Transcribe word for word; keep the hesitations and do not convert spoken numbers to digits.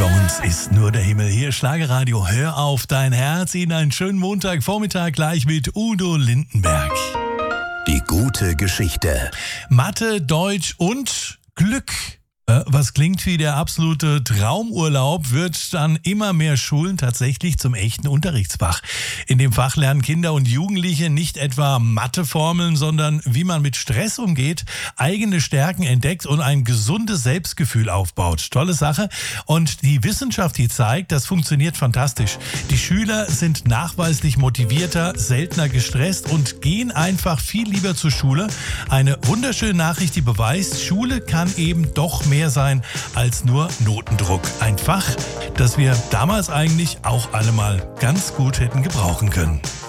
Über uns ist nur der Himmel. Hier Schlagerradio, hör auf dein Herz. Ihnen einen schönen Montagvormittag gleich mit Udo Lindenberg. Die gute Geschichte. Mathe, Deutsch und Glück. Was klingt wie der absolute Traumurlaub, wird dann immer mehr Schulen tatsächlich zum echten Unterrichtsfach. In dem Fach lernen Kinder und Jugendliche nicht etwa Matheformeln, sondern wie man mit Stress umgeht, eigene Stärken entdeckt und ein gesundes Selbstgefühl aufbaut. Tolle Sache. Und die Wissenschaft, die zeigt, das funktioniert fantastisch. Die Schüler sind nachweislich motivierter, seltener gestresst und gehen einfach viel lieber zur Schule. Eine wunderschöne Nachricht, die beweist, Schule kann eben doch mehr mehr sein als nur Notendruck. Ein Fach, das wir damals eigentlich auch alle mal ganz gut hätten gebrauchen können.